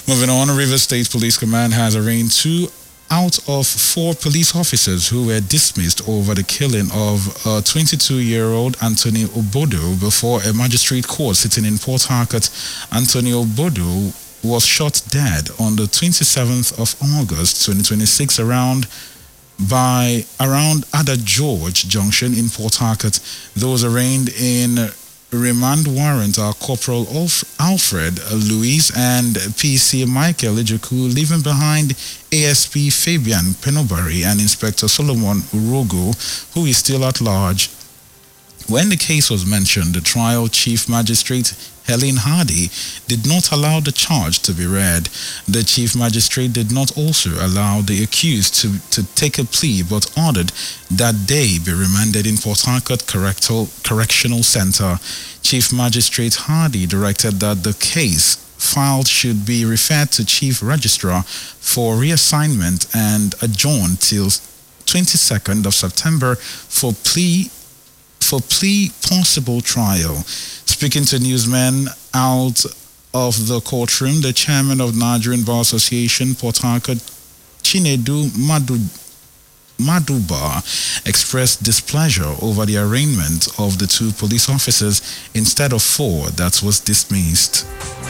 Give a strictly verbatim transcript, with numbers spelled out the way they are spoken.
Moving on, River State Police Command has arraigned two out of four police officers who were dismissed over the killing of a twenty-two-year-old Anthony Obodo before a magistrate court sitting in Port Harcourt. Anthony Obodo was shot dead on the twenty-seventh of August twenty twenty-six around by around Ada George Junction in Port Harcourt. Those arraigned in remand warrant are Corporal Alfred Louis and P C Michael Ijuku, leaving behind A S P Fabian Penobari and Inspector Solomon Urogo, who is still at large. When the case was mentioned, the trial chief magistrate Helen Hardy did not allow the charge to be read. The chief magistrate did not also allow the accused to, to take a plea, but ordered that they be remanded in Port Harcourt Correctional Center. Chief Magistrate Hardy directed that the case filed should be referred to Chief Registrar for reassignment and adjourned till twenty-second of September for plea for plea possible trial. Speaking to newsmen out of the courtroom, the chairman of Nigerian Bar Association, Port Harcourt, Chinedu Madu, Maduba, expressed displeasure over the arraignment of the two police officers instead of four that was dismissed.